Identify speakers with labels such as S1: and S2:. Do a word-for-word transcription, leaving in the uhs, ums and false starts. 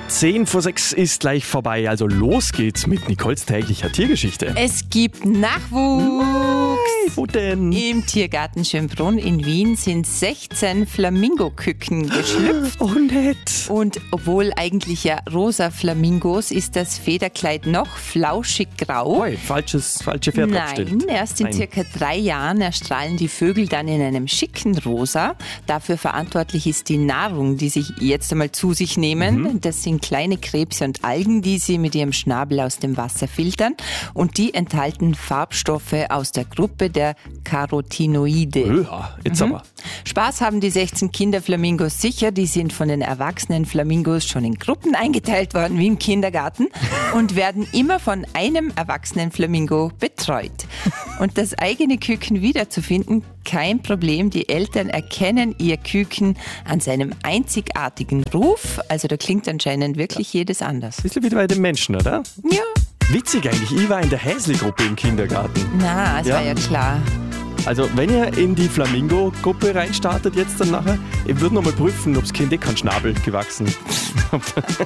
S1: Zehn vor sechs ist gleich vorbei, also los geht's mit Nicoles täglicher Tiergeschichte.
S2: Es gibt Nachwuchs.
S1: Hey, wo denn?
S2: Im Tiergarten Schönbrunn in Wien sind sechzehn Flamingoküken geschlüpft.
S1: Oh, nett.
S2: Und obwohl eigentlich ja rosa Flamingos, ist das Federkleid noch flauschig grau.
S1: Oi, falsches, falsche Pferd
S2: Nein,
S1: abgestellt.
S2: erst in
S1: Nein.
S2: circa drei Jahren erstrahlen die Vögel dann in einem schicken Rosa. Dafür verantwortlich ist die Nahrung, die sie jetzt einmal zu sich nehmen.
S1: Mhm.
S2: Das sind kleine Krebse und Algen, die sie mit ihrem Schnabel aus dem Wasser filtern. Und die enthalten Farbstoffe aus der Gruppe der Carotinoide.
S1: Ja, jetzt aber.
S2: Spaß haben die sechzehn Kinderflamingos sicher. Die sind von den erwachsenen Flamingos schon in Gruppen eingeteilt worden, wie im Kindergarten, und werden immer von einem erwachsenen Flamingo betreut. Und das eigene Küken wiederzufinden, kein Problem. Die Eltern erkennen ihr Küken an seinem einzigartigen Ruf. Also da klingt anscheinend wirklich jedes anders.
S1: Bisschen wie bei den Menschen, oder?
S2: Ja.
S1: Witzig eigentlich, ich war in der Häsli-Gruppe im Kindergarten.
S2: Na, es
S1: Ja.
S2: war ja klar.
S1: Also wenn ihr in die Flamingo-Gruppe reinstartet jetzt dann nachher, ich würde noch mal prüfen, ob das Kind eh keinen Schnabel gewachsen hat.